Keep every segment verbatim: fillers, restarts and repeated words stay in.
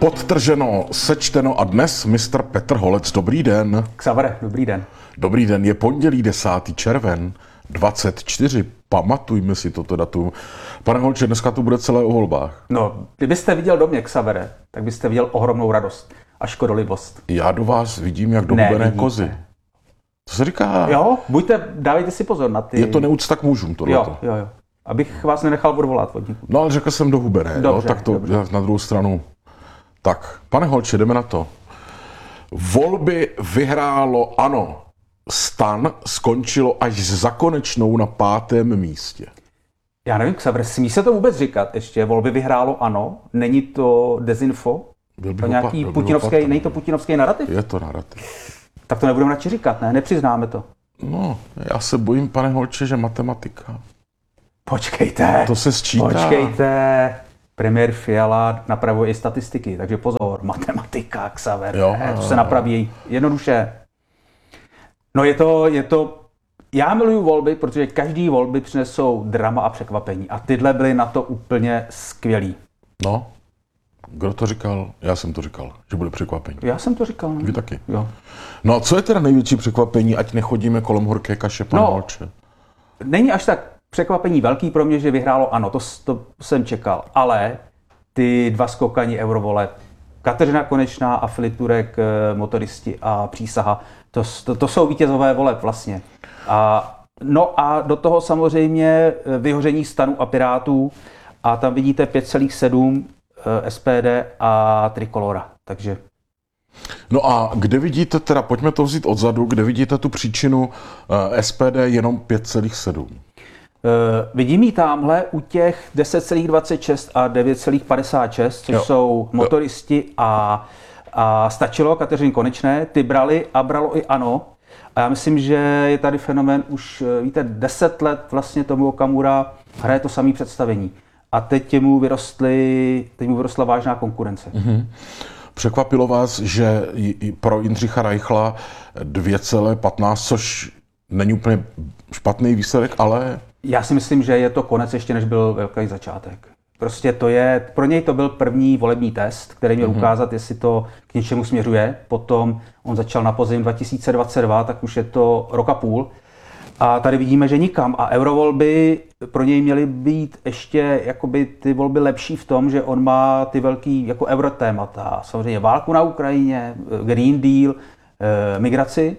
Podtrženo, sečteno a dnes mistr Petr Holec. Dobrý den. Xavere, dobrý den. Dobrý den, je pondělí desátý červen dvacet čtyři. Pamatujme si toto datum. Pane Holče, dneska to bude celé o volbách. No, kdybyste viděl do mě, Xavere, tak byste viděl ohromnou radost a škodolibost. Já do vás vidím jak do hubené kozy. Co se říká? Jo, buďte, dávejte si pozor na ty... Je to neúcta k mužům, tohleto. Jo, jo, jo. Abych vás nenechal odvolat od někud. No, ale řekl jsem do hubené, dobře, jo? Tak to dobře. Na druhou stranu. Tak, pane Holče, jdeme na to. Volby vyhrálo ANO. STAN skončilo až za konečnou na pátém místě. Já nevím, Xavere, smí se to vůbec říkat ještě? Volby vyhrálo ANO? Není to dezinfo? Byl To nějaký putinovský, není to putinovský narrativ? Je to narrativ. Tak to nebudeme radši říkat, ne? Nepřiznáme to. No, já se bojím, pane Holče, že matematika. Počkejte. To se sčítá. Počkejte. Premiér Fiala napravuje i statistiky, takže pozor, matematika, Xavere, Jo, to se napraví jednoduše. No je to, je to, já miluju volby, protože každý volby přinesou drama a překvapení a tyhle byly na to úplně skvělý. No, kdo to říkal? Já jsem to říkal, že bude překvapení. Já jsem to říkal, ne? Vy taky. Jo. No a co je teda největší překvapení, ať nechodíme kolem horké kaše, pane No, Holče? Není až tak překvapení velký pro mě, že vyhrálo ANO, to, to jsem čekal, ale ty dva skokani eurovoleb, Kateřina Konečná a Filip Turek, motoristi a přísaha, to, to, to jsou vítězové voleb vlastně. A, no a do toho samozřejmě vyhoření STANu a Pirátů a tam vidíte pět celá sedm S P D a Trikolora, takže... No a kde vidíte, teda pojďme to vzít odzadu, kde vidíte tu příčinu S P D jenom pět celá sedm? Uh, vidím ji tamhle u těch deset celá dvacet šest a devět celá padesát šest, což jo. jsou motoristi a, a stačilo Kateřiny Konečné, ty brali a bralo i ANO. A já myslím, že je tady fenomén už, víte, deset let vlastně Tomio Okamura hraje to samé představení. A teď mu vyrostly, teď mu vyrostla vážná konkurence. Mm-hmm. Překvapilo vás, že pro Jindřicha Reichla dvě celá patnáct, což není úplně špatný výsledek, ale... Já si myslím, že je to konec ještě, než byl velký začátek. Prostě to je, pro něj to byl první volební test, který měl mm-hmm. ukázat, jestli to k něčemu směřuje. Potom on začal na podzim dva tisíce dvacet dva, tak už je to rok a půl. A tady vidíme, že nikam. A eurovolby pro něj měly být ještě jakoby ty volby lepší v tom, že on má ty velký jako eurotémata. Samozřejmě válku na Ukrajině, Green Deal, migraci.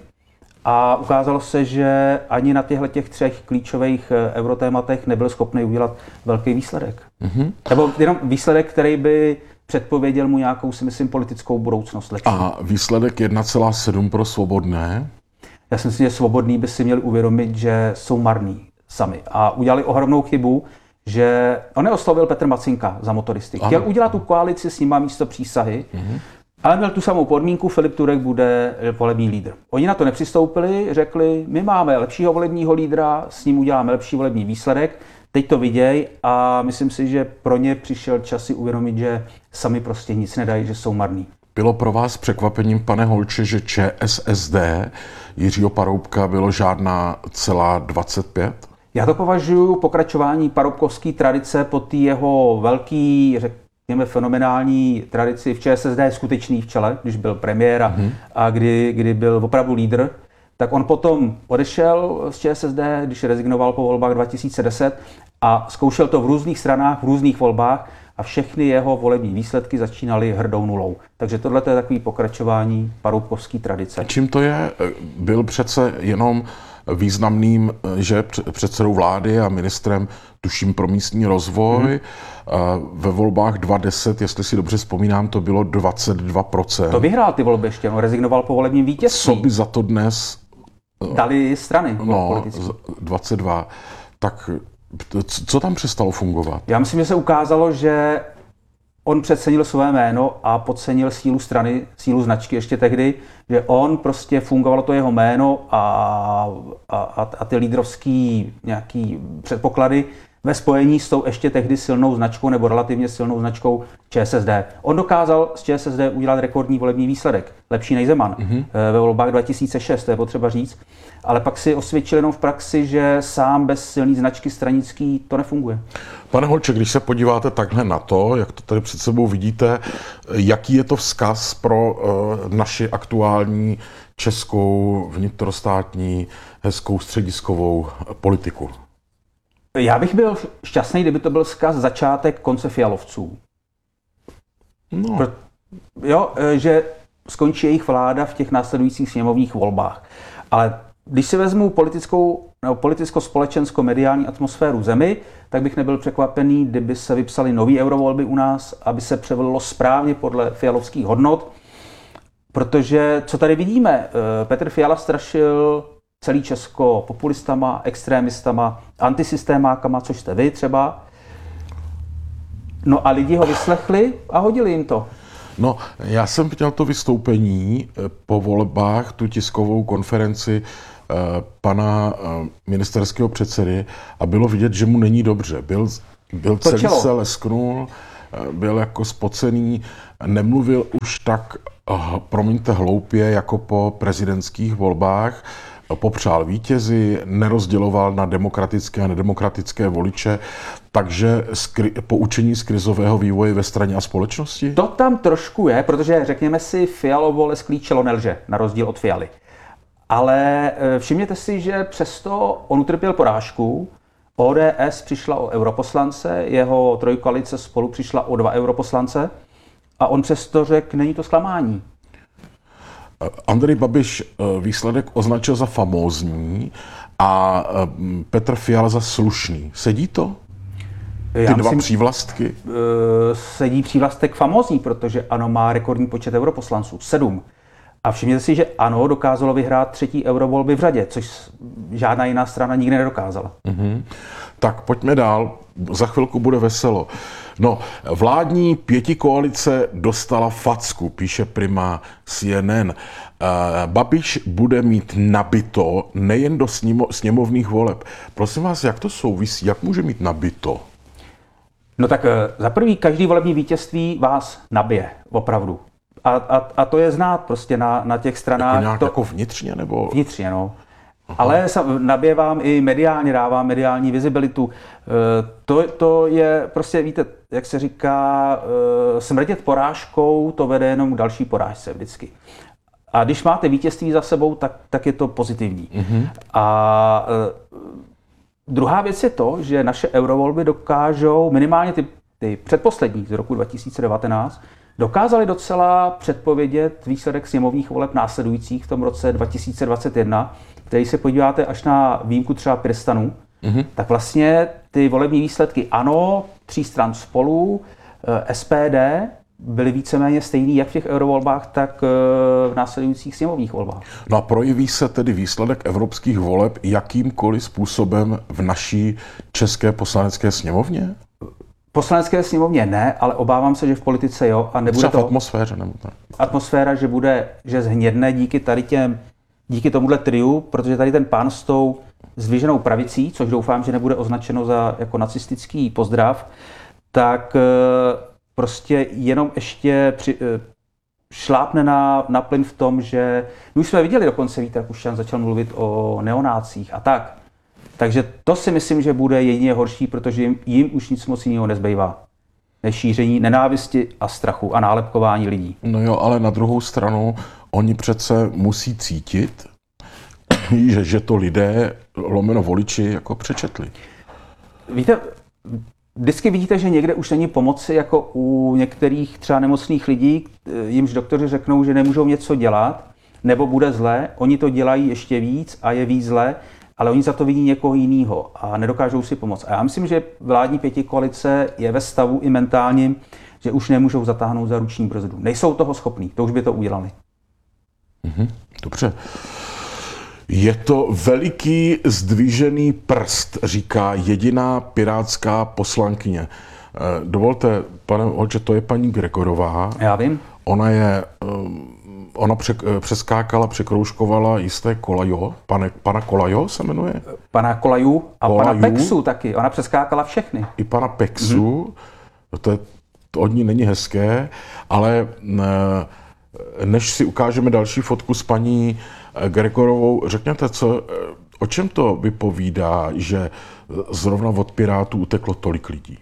A ukázalo se, že ani na těchto těch třech klíčových eurotématech nebyl schopný udělat velký výsledek. Mm-hmm. Nebo jenom výsledek, který by předpověděl mu nějakou, si myslím, politickou budoucnost lepší. A výsledek jedna celá sedm pro Svobodné? Já si myslím, že Svobodní by si měli uvědomit, že jsou marní sami. A udělali ohromnou chybu, že on neoslovil Petr Macinka za motoristy. Chtěl ano. udělat tu koalici s nima místo přísahy, mm-hmm. ale měl tu samou podmínku, Filip Turek bude volební lídr. Oni na to nepřistoupili, řekli, my máme lepšího volebního lídra, s ním uděláme lepší volební výsledek, teď to viděj a myslím si, že pro ně přišel čas si uvědomit, že sami prostě nic nedají, že jsou marní. Bylo pro vás překvapením, pane Holče, že ČSSD Jiřího Paroubka bylo žádná celá dvacet pět? Já to považuji pokračování paroubkovské tradice po té jeho velký, řekněme, fenomenální tradici v ČSSD skutečný v čele, když byl premiér a, mm-hmm. a kdy, kdy byl opravdu lídr. Tak on potom odešel z ČSSD, když rezignoval po volbách dva tisíce deset a zkoušel to v různých stranách, v různých volbách a všechny jeho volební výsledky začínaly hrdou nulou. Takže tohle je takový pokračování paroubkovské tradice. Čím to je? Byl přece jenom významným, že předsedou vlády a ministrem, tuším, pro místní rozvoj. Mm-hmm. Ve volbách dva tisíce deset, jestli si dobře vzpomínám, to bylo dvacet dva procent. To vyhrál ty volby ještě, on rezignoval po volebním vítězství. Co by za to dnes... Dali strany no, politické. dvacet dva. Tak co tam přestalo fungovat? Já myslím, že se ukázalo, že on přecenil své jméno a podcenil sílu strany, sílu značky ještě tehdy, že on prostě fungovalo to jeho jméno a, a, a ty lídrovský nějaký předpoklady ve spojení s tou ještě tehdy silnou značkou nebo relativně silnou značkou ČSSD. On dokázal z ČSSD udělat rekordní volební výsledek, lepší než Zeman mm-hmm. ve volbách dva tisíce šest, to je potřeba říct, ale pak si osvědčil jenom v praxi, že sám bez silné značky stranický to nefunguje. Pane Holče, když se podíváte takhle na to, jak to tady před sebou vidíte, jaký je to vzkaz pro uh, naši aktuální českou vnitrostátní hezkou střediskovou politiku? Já bych byl šťastný, kdyby to byl vzkaz začátek konce Fialovců. No. Pro, jo, že skončí jejich vláda v těch následujících sněmovních volbách. Ale když si vezmu politickou nebo politicko-společensko-mediální atmosféru zemi, tak bych nebyl překvapený, kdyby se vypsaly nový eurovolby u nás, aby se převolilo správně podle fialovských hodnot. Protože co tady vidíme, Petr Fiala strašil celý Česko populistama, extrémistama, antisystémákama, což jste vy třeba. No a lidi ho vyslechli a hodili jim to. No, já jsem viděl to vystoupení po volbách, tu tiskovou konferenci eh, pana eh, ministerského předsedy a bylo vidět, že mu není dobře. Byl, byl celý čelo. se lesknul, eh, byl jako spocený, nemluvil už tak, eh, promiňte, hloupě, jako po prezidentských volbách. Popřál vítězi, nerozděloval na demokratické a nedemokratické voliče, takže skry, poučení z krizového vývoje ve straně a společnosti? To tam trošku je, protože řekněme si, Fialovo lesklý čelo nelže, na rozdíl od Fialy. Ale všimněte si, že přesto on utrpěl porážku, O D S přišla o europoslance, jeho trojkoalice Spolu přišla o dva europoslance a on přesto řekl, není to zklamání. Andrej Babiš výsledek označil za famózní a Petr Fiala za slušný. Sedí to? Ty Já dva myslím, přívlastky? Sedí přívlastek famózní, protože ANO má rekordní počet europoslanců, sedm. A všimněte si, že ANO dokázalo vyhrát třetí eurovolby v řadě, což žádná jiná strana nikdy nedokázala. Mm-hmm. Tak pojďme dál, za chvilku bude veselo. No, vládní pětikoalice dostala facku, píše Prima C N N. Babiš bude mít nabito nejen do sněmovních voleb. Prosím vás, jak to souvisí? Jak může mít nabito? No tak za prvý, každý volební vítězství vás nabije, opravdu. A, a, a to je znát prostě na, na těch stranách. Jako nějak to, jako vnitřně? Nebo? Vnitřně, no. Aha. Ale nabije vám i mediálně, dává mediální vizibilitu. To, to je prostě, víte, jak se říká, smrdět porážkou, to vede jenom k další porážce vždycky. A když máte vítězství za sebou, tak, tak je to pozitivní. Mm-hmm. A druhá věc je to, že naše eurovolby dokážou, minimálně ty, ty předposlední z roku dva tisíce devatenáct, dokázali docela předpovědět výsledek sněmovních voleb následujících v tom roce dva tisíce dvacet jedna, který se podíváte až na výjimku třeba Pirstanu, mm-hmm. tak vlastně ty volební výsledky ANO, tří stran Spolu, S P D byly víceméně stejný jak v těch eurovolbách, tak v následujících sněmovních volbách. No a projeví se tedy výsledek evropských voleb jakýmkoliv způsobem v naší české poslanecké sněmovně? Poslanecké sněmovně ne, ale obávám se, že v politice jo. A nebude to v atmosféře nebo tak. Atmosféra, že bude, že zhnědne díky tady těm, díky tomuhle triu, protože tady ten pán s tou zdviženou pravicí, což doufám, že nebude označeno za jako nacistický pozdrav, tak prostě jenom ještě při, šlápne na, na plyn v tom, že my už jsme viděli dokonce, Vít Rakušan začal mluvit o neonácích a tak. Takže to si myslím, že bude jedině horší, protože jim, jim už nic moc jiného nezbývá. Než šíření nenávisti a strachu a nálepkování lidí. No jo, ale na druhou stranu oni přece musí cítit, že, že to lidé, lomeno voliči, jako přečetli. Víte, vždycky vidíte, že někde už není pomoci, jako u některých třeba nemocných lidí, jimž doktoři řeknou, že nemůžou něco dělat, nebo bude zle, oni to dělají ještě víc a je víc zle, ale oni za to vidí někoho jiného a nedokážou si pomoct. A já myslím, že vládní pětikoalice je ve stavu i mentálním, že už nemůžou zatáhnout za ruční brzdu. Nejsou toho schopní, to už by to udělali. Mhm, dobře. Je to veliký zdvižený prst, říká jediná pirátská poslankyně. Dovolte, pane Holče, to je paní Gregorová. Já vím. Ona je um, ona přek, přeskákala, překroužkovala jisté Kolajo, pane, pana Kolajo se jmenuje? Pana Kolaju a Kolaju. pana Peksu taky. Ona přeskákala všechny. I pana Peksu, mm-hmm. to, je, to od ní není hezké, ale než si ukážeme další fotku s paní Gregorovou, řekněte, co, o čem to vypovídá, že zrovna od Pirátů uteklo tolik lidí?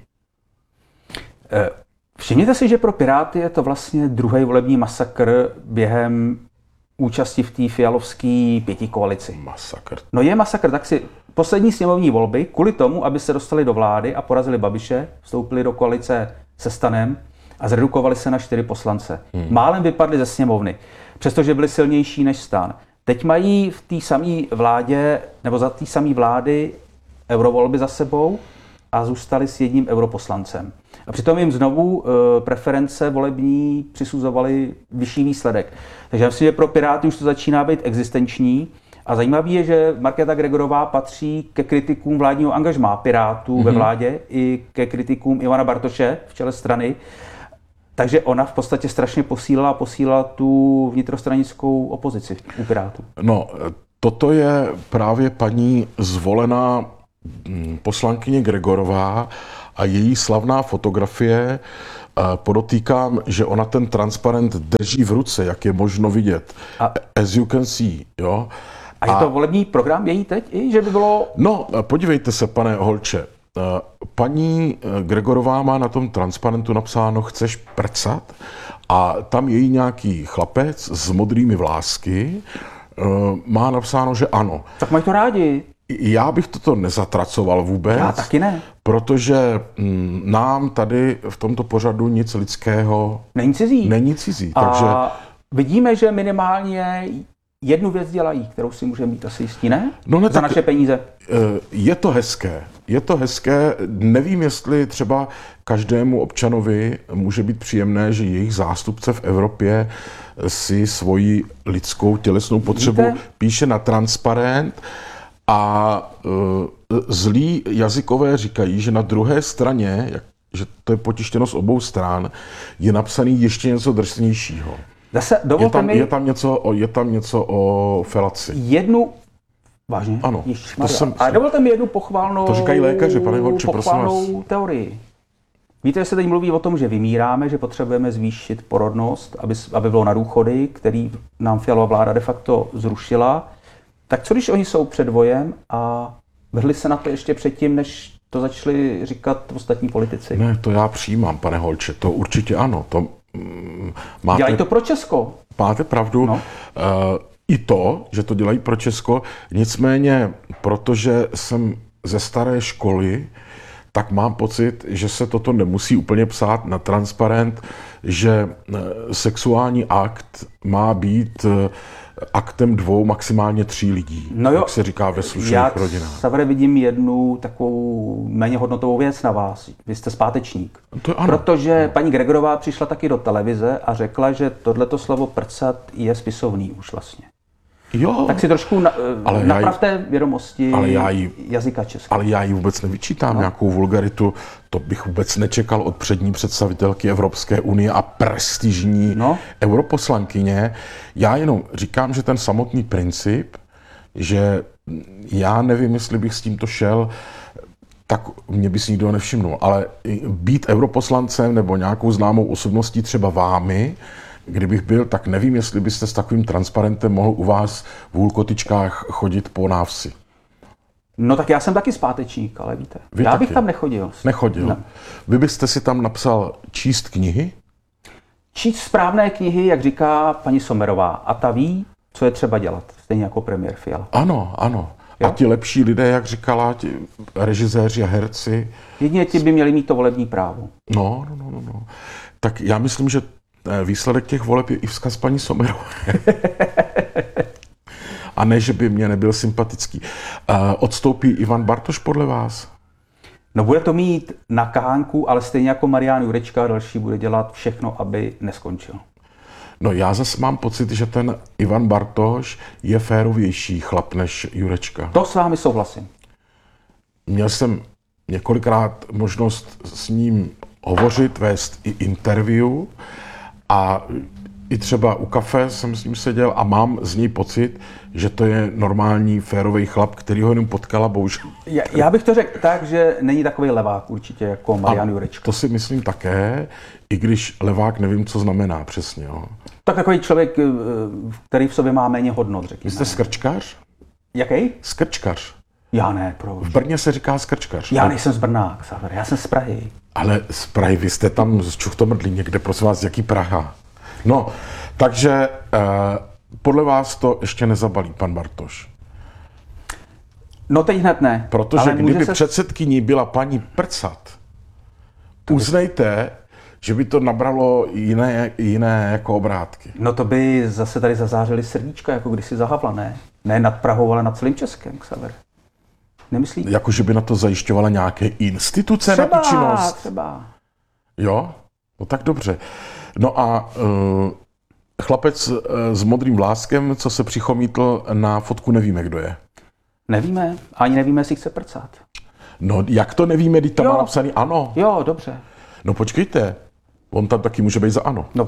Všimněte si, že pro Piráty je to vlastně druhý volební masakr během účasti v té fialovské pětikoalici. Masakr. No je masakr, tak si poslední sněmovní volby, kvůli tomu, aby se dostali do vlády a porazili Babiše, vstoupili do koalice se STANem a zredukovali se na čtyři poslance. Hmm. Málem vypadli ze sněmovny, přestože byli silnější než STAN. Teď mají v té samé vládě, nebo za té samé vlády eurovolby za sebou a zůstali s jedním europoslancem. A přitom jim znovu e, preference volební přisuzovali vyšší výsledek. Takže já myslím, že pro Piráty už to začíná být existenční. A zajímavé je, že Markéta Gregorová patří ke kritikům vládního angažmá Pirátů mm-hmm. ve vládě i ke kritikům Ivana Bartoše v čele strany. Takže ona v podstatě strašně posílila a posílala tu vnitrostranickou opozici u Pirátů. No, toto je právě paní zvolená poslankyně Gregorová a její slavná fotografie. Podotýkám, že ona ten transparent drží v ruce, jak je možno vidět. A, As you can see, jo. A je to a, volební program její teď i, že by bylo... No, podívejte se, pane Holče. Paní Gregorová má na tom transparentu napsáno chceš prcat a tam její nějaký chlapec s modrými vlásky má napsáno, že ano. Tak mají to rádi. Já bych toto nezatracoval vůbec. Já taky ne. Protože m, nám tady v tomto pořadu nic lidského není cizí. Není cizí. A takže vidíme, že minimálně jednu věc dělají, kterou si můžeme mít asi jistí, ne? No ne, za tak, naše peníze. Je to hezké. Je to hezké. Nevím, jestli třeba každému občanovi může být příjemné, že jejich zástupce v Evropě si svoji lidskou tělesnou potřebu Víte? píše na transparent. A uh, zlí jazykové říkají, že na druhé straně, jak, že to je potištěno z obou stran, je napsaný ještě něco drsnějšího. Zase, je, tam, mi... je, tam něco o, je tam něco o felaci. Jednu... Vážně? Ano. To jsem, a dovolte mi jednu pochválnou... To říkají lékaři, pane Holči, prosím vás. Pochválnou teorii. Víte, že se teď mluví o tom, že vymíráme, že potřebujeme zvýšit porodnost, aby, aby bylo na důchody, který nám Fialova vláda de facto zrušila. Tak co když oni jsou před vojem a vrhli se na to ještě předtím, než to začali říkat ostatní politici? Ne, to já přijímám, pane Holče, to určitě ano. To, mm, máte, dělají to pro Česko. Máte pravdu. No. Uh, I to, že to dělají pro Česko, nicméně, protože jsem ze staré školy, tak mám pocit, že se toto nemusí úplně psát na transparent, že sexuální akt má být aktem dvou, maximálně tří lidí, no jo, jak se říká ve slušných rodinách. Já tady vidím jednu takovou méně hodnotovou věc na vás. Vy jste zpátečník. To ano. Protože paní Gregorová přišla taky do televize a řekla, že tohleto slovo prcat je spisovný už vlastně. Jo, tak si trošku na, napravte jí, vědomosti ale já jí, jazyka českého. Ale já jí vůbec nevyčítám no. nějakou vulgaritu. To bych vůbec nečekal od přední představitelky Evropské unie a prestižní no. europoslankyně. Já jenom říkám, že ten samotný princip, že já nevím, jestli bych s tímto šel, tak mě by si nikdo nevšimnul. Ale být europoslancem nebo nějakou známou osobností třeba vámi, kdybych byl, tak nevím, jestli byste s takovým transparentem mohl u vás v Úlkotyčkách chodit po návsi. No tak já jsem taky zpátečník, ale víte. Vy já taky. bych tam nechodil. Nechodil. Ne. Vy byste si tam napsal číst knihy? Číst správné knihy, jak říká paní Sommerová. A ta ví, co je třeba dělat. Stejně jako premiér Fiala. Ano, ano. Jo? A ti lepší lidé, jak říkala, ti režiséři a herci. Jedině ti by měli mít to volební právo. No, no, no, no. Tak já myslím, že výsledek těch voleb je i vzkaz paní Sommerové. A ne, že by mě nebyl sympatický. Odstoupí Ivan Bartoš podle vás? No bude to mít na kahánku, ale stejně jako Marián Jurečka a další bude dělat všechno, aby neskončil. No já zase mám pocit, že ten Ivan Bartoš je férovější chlap než Jurečka. To s vámi souhlasím. Měl jsem několikrát možnost s ním hovořit, vést i interview. A i třeba u kafe jsem s ním seděl a mám z něj pocit, že to je normální, férový chlap, který ho jenom potkala, bohužel. Já, já bych to řekl tak, že není takový levák určitě jako Marian Jurečka. To si myslím také, i když levák nevím, co znamená přesně. Jo. Tak takový člověk, který v sobě má méně hodnot, řekněme. Vy jste skrčkař? Jaký? Skrčkař. Já ne, proč? V Brně se říká skrčkař. Já nejsem z Brna, Xaver, já jsem z Prahy. Ale z Prahy, vy jste tam z Čuchtomrdlí někde, prosím vás, jaký Praha? No, takže eh, podle vás to ještě nezabalí pan Bartoš. No teď hned ne. Protože ale kdyby se... předsedkyní byla paní Prcat, uznejte, že by to nabralo jiné, jiné jako obrátky. No to by zase tady zazářili srdíčka, jako kdysi za Havla, ne? Ne nad Prahou, ale nad celým Českem, Xaver. Nemyslíte? Jako, že by na to zajišťovala nějaké instituce třeba, na tu činnost. Třeba, Jo? No tak dobře. No a uh, chlapec uh, s modrým vláskem, co se přichomítl na fotku, nevíme, kdo je. Nevíme, ani nevíme, jestli chce prcat. No, jak to nevíme, když tam Jo. má napsaný ano? Jo, dobře. No počkejte, on tam taky může být za ano. No,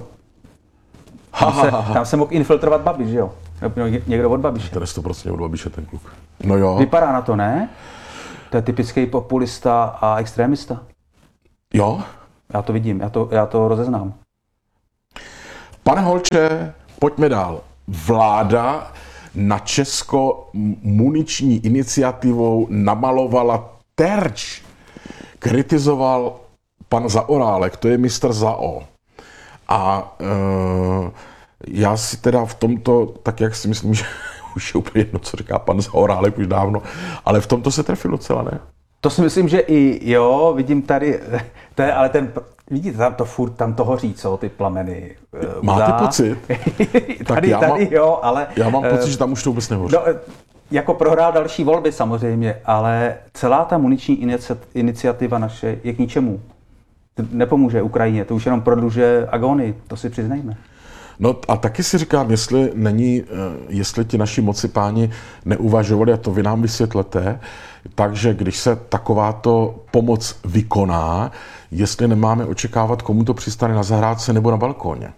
tam se, tam se mohl infiltrovat Babiš, že jo? Nebo někdo od Babiše. To je sto procent od Babiše ten kluk. No jo. Vypadá na to, ne? To je typický populista a extrémista. Jo? Já to vidím, já to, já to rozeznám. Pane Holče, pojďme dál. Vláda na Česko muniční iniciativou namalovala terč. Kritizoval pan Zaorálek, to je mistr Zao. A e, já si teda v tomto, tak jak si myslím, že už je úplně jedno, co říká pan Zaorálek už dávno, ale v tomto se trefil docela, ne? To si myslím, že i jo, vidím tady, to je, ale ten, vidíte, tam to furt, tam to hoří, co, ty plameny. Máte Udá. pocit? tady, já tady, mám, jo, ale... Já mám pocit, uh, že tam už to vůbec nehoří. No, jako prohrál další volby samozřejmě, ale celá ta muniční iniciativa naše je k ničemu. Nepomůže Ukrajině, to už jenom prodlužuje agony, to si přiznejme. No a taky si říkám, jestli není, jestli ti naši moci páni neuvažovali, a to vy nám vysvětlete, takže když se takováto pomoc vykoná, jestli nemáme očekávat, komu to přistane na zahrádce nebo na balkóně.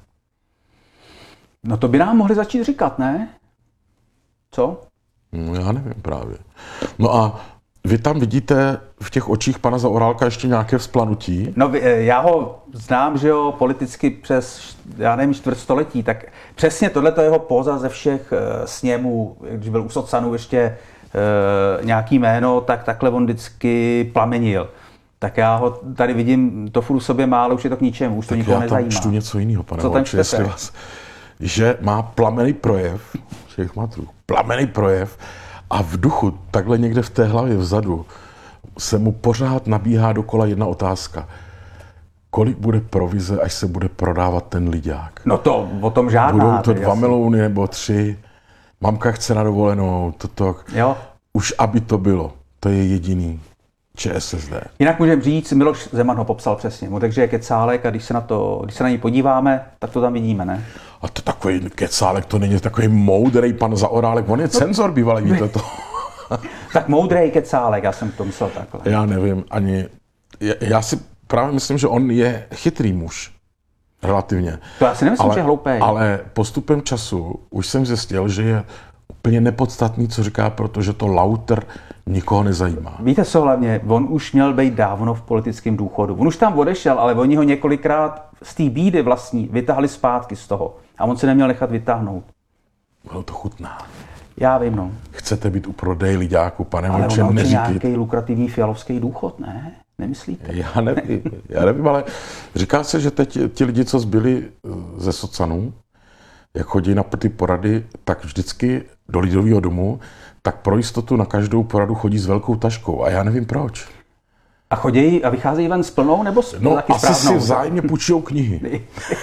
No to by nám mohli začít říkat, ne? Co? No já nevím právě. No a vy tam vidíte v těch očích pana Zaorálka ještě nějaké vzplanutí? No já ho znám, že jo, politicky přes, já nevím, čtvrt století, tak přesně tohleto jeho póza ze všech uh, sněmů, když byl u Socanu ještě uh, nějaký jméno, tak takhle on vždycky plamenil. Tak já ho tady vidím, to furt sobě má, ale už je to k ničemu, už to tak nikoho já tam nezajímá. čtu něco jiného, pane Co tam Holče, jestli čtete? vás, že má plamený projev, všech matrů, plamený projev, a v duchu, takhle někde v té hlavě vzadu, se mu pořád nabíhá dokola jedna otázka. Kolik bude provize, až se bude prodávat ten lidák? No to o tom žádná. Budou to dva jasný. melouny nebo tři? Mamka chce na dovolenou, toto. Jo. Už aby to bylo. To je jediný ČSSD. Jinak můžeme říct, Miloš Zeman ho popsal přesně. Mu takže je kecálek a když se na to, když se na něj podíváme, tak to tam vidíme, ne? A to takový kecálek, to není takový moudrý pan Zaorálek. On je cenzor bývalý, víte to. Tak moudrej kecálek, já jsem to myslel takhle. Já nevím ani. Já si právě myslím, že on je chytrý muž. Relativně. To já si nemyslím, ale, že je hloupej. Ale postupem času už jsem zjistil, že je úplně nepodstatný, co říká, protože to lauter nikoho nezajímá. Víte co hlavně, on už měl být dávno v politickém důchodu. On už tam odešel, ale oni ho několikrát z té bídy vlastní vytáhli zpátky z toho. A on se neměl nechat vytáhnout. Bylo to chutná. Já vím, no. Chcete být u prodeje liďáku, pane Ale Holče, on má neříkejte. nějaký lukrativní fialovský důchod, ne? Nemyslíte? Já nevím, já nevím, ale říká se, že teď ti lidi, co zbyli ze socanů, jak chodí na ty porady, tak vždycky do Lidového domu, tak pro jistotu na každou poradu chodí s velkou taškou. A já nevím proč. A chodí a vycházejí ven s plnou nebo s No taky asi správnou? si vzájemně půjčujou knihy.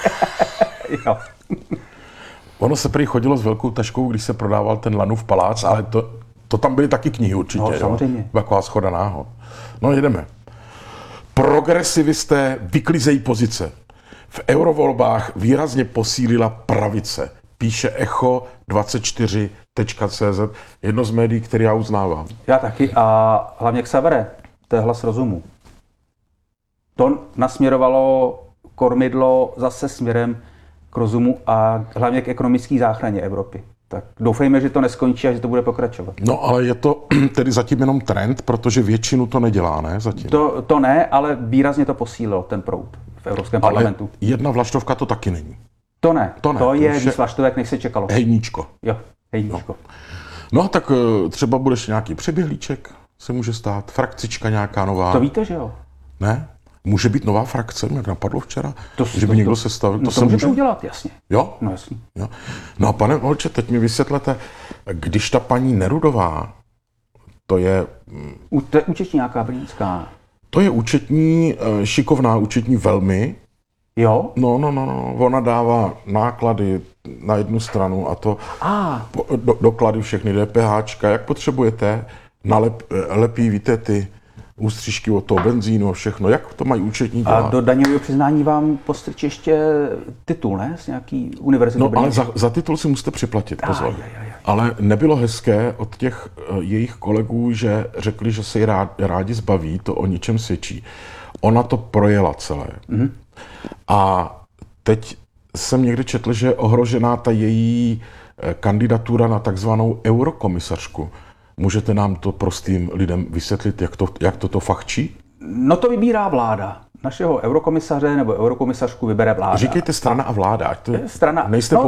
Jo. Ono se prý chodilo s velkou taškou, když se prodával ten Lanův palác, ale to, to tam byly taky knihy určitě. No, samozřejmě. Jo? Taková schoda náhod. No jedeme. Progresivisté vyklizejí pozice. V eurovolbách výrazně posílila pravice. Píše Echo dvacet čtyři tečka cé zet, jedno z médií, které já uznávám. Já taky a hlavně Xavere, to je hlas rozumu. To nasměrovalo kormidlo zase směrem k rozumu a hlavně k ekonomické záchraně Evropy. Tak doufejme, že to neskončí a že to bude pokračovat. No ale je to tedy zatím jenom trend, protože většinu to nedělá, ne? Zatím. To, to ne, ale výrazně to posílilo, ten proud v Evropském ale parlamentu. jedna vlaštovka to taky není. To ne, to, ne, to, to je je víc vlaštovek, než se čekalo. Hejníčko. Jo, hejníčko. No. no tak třeba budeš nějaký přeběhlíček, se může stát, frakcička nějaká nová. To víte, že jo? Ne? Může být nová frakce, jak napadlo včera, to, že by to, někdo to, se stavil. No to to se můžete může udělat, jasně. Jo? No jasně. Jo. No a pane Holče, teď mi vysvětlete, když ta paní Nerudová, to je... U, to je účetní nějaká brýnská. To je účetní, šikovná účetní velmi. Jo? No, no, no, no. Ona dává náklady na jednu stranu a to A. do, doklady všechny DPHčka, jak potřebujete, nalep, lepí, víte, ty ústřižky od toho benzínu a všechno. Jak to mají účetní dělat? A do daňového přiznání vám postrčí ještě titul, ne? Z nějaký univerzity. No, ale za, za titul si musíte připlatit, pozor. Aj, aj, aj. Ale nebylo hezké od těch uh, jejich kolegů, že řekli, že se ji rád, rádi zbaví, to o ničem svědčí. Ona to projela celé. Mm-hmm. A teď jsem někde četl, že je ohrožená ta její kandidatura na takzvanou eurokomisařku. Můžete nám to prostým lidem vysvětlit, jak to, jak to, to fachčí? No to vybírá vláda. Našeho eurokomisaře nebo eurokomisařku vybere vláda. Říkejte strana a vláda. Ať to strana. Nejste No,